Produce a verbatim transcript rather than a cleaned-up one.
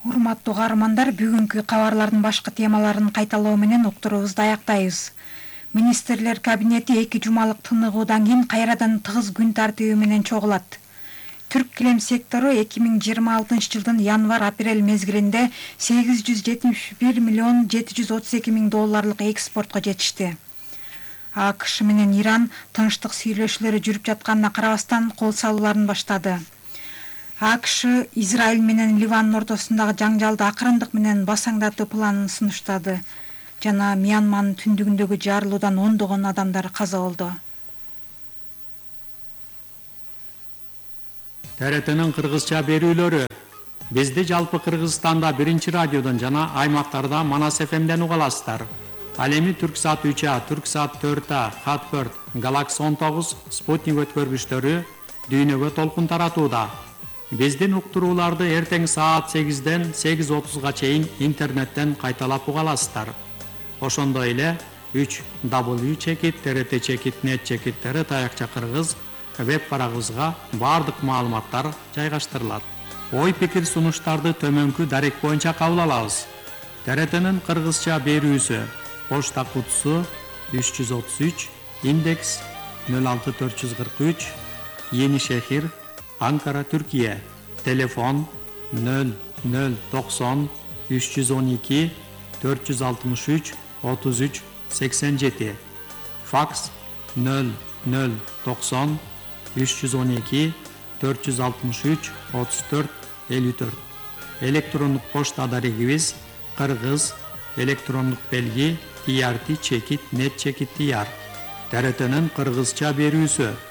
Урматтуу каармандар, бүгүнкү кабарлардын башкы темаларын кайталоо менен уктуруубузду аяктайбыз. Министрлер кабинети эки жумалык тыныгуудан кийин кайрадан тыгыз күн тартиби менен чогулат. Түрк килем сектору эки миң жыйырма алтынчы жылдын январь-апрель мезгилинде сегиз жүз жетимиш бир миллион жети жүз отуз эки миң долларлык экспортко жетишти. АКШ менен Иран тынчтык сүйлөшүүлөрү жүрүп жатканына карабастан кол салууларын баштады. АКШ Израиль менен Ливандын ортосундагы жаңжалды акырындык менен басаңдатуу планын сунуштады жана Мьянманын түндүгүндөгү жарылуудан ондогон адамдар каза болду. Т Р Т'нин кыргызча берүүлөрү. Бизди жалпы Кыргызстанда биринчи радиодон жана аймактарда Манас эф эмден уга аласыздар. Ал эми Түрксат үч А, Түрксат төрт А, Хатберт, Галакс он тогуз, Спутник өткөргүчтөрү дүйнөгө толкун таратууда. Биздин уктурууларды эртең саат сегизден сегиз отузга чейин интернеттен кайталап уга аласыздар. Ошондой эле үч дабл ю чекит т р т чекит нет чекит т р таякча кыргыз веб барагыбызга бардык маалыматтар жайгаштырылат. Ой пикир сунуштарды төмөнкү дарек боюнча кабыл алабыз. Т Р Т'нин кыргызча берүүсү: почта кутусу үч жүз отуз үч, индекс нөл алты төрт жүз кырк үч, Yeni Şehir, Ankara, Türkiye. Telefon nol nol doksan üç yüz on iki dört yüz altmış üç otuz üç seksen yedi. Faks nol nol doksan üç yüz on iki dört yüz altmış üç otuz dört elli dört. Elektronik posta adresimiz Kırgız, elektronik belgi T R T çekit net çekit diyar. T R T'nin Kırgızça berүүsü.